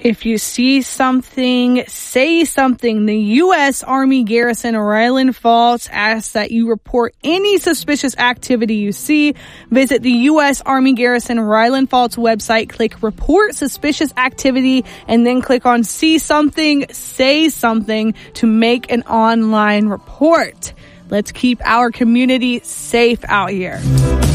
If you see something, say something. The U.S. Army Garrison Ryland Falls asks that you report any suspicious activity you see. Visit the U.S. Army Garrison Ryland Falls website, click Report Suspicious Activity, and then click on See Something, Say Something to make an online report. Let's keep our community safe out here.